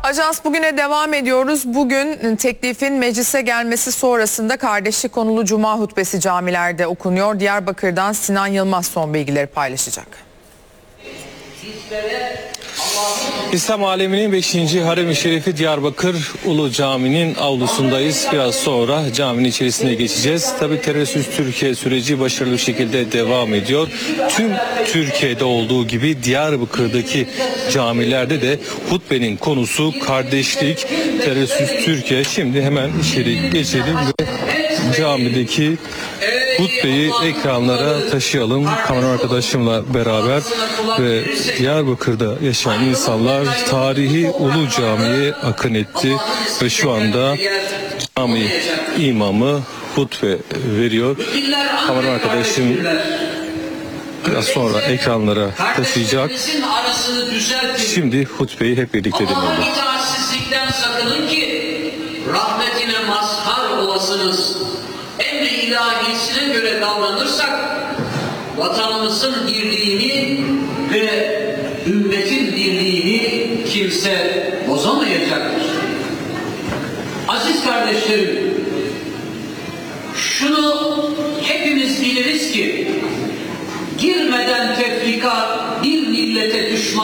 Ajans bugüne devam ediyoruz. Bugün teklifin meclise gelmesi sonrasında kardeşlik konulu Cuma hutbesi camilerde okunuyor. Diyarbakır'dan Sinan Yılmaz son bilgileri paylaşacak. İslam aleminin 5. Harem-i Şerifi Diyarbakır Ulu Cami'nin avlusundayız. Biraz sonra caminin içerisine geçeceğiz. Tabii Terörsüz Türkiye süreci başarılı bir şekilde devam ediyor. Tüm Türkiye'de olduğu gibi Diyarbakır'daki camilerde de hutbenin konusu kardeşlik, terörsüz Türkiye. Şimdi hemen içeri geçelim ve camideki hutbeyi ekranlara taşıyalım kamera arkadaşımla beraber ve Diyarbakır'da yaşayan insanlar tarihi Ulu Cami'ye akın etti ve şu anda cami imamı hutbe veriyor. Kamera arkadaşım biraz sonra ekranlara taşıyacak. Şimdi hutbeyi hep birlikte dinleyelim. İtaatsizlikten sakının ki rahmetine mazhar olasınız. Emri ilahisine göre davranırsak vatanımızın birliğini ve ümmetin birliğini kimse bozamayacaktır. Aziz kardeşlerim, şunu hepimiz biliriz ki girmeden tefrika bir millete düşman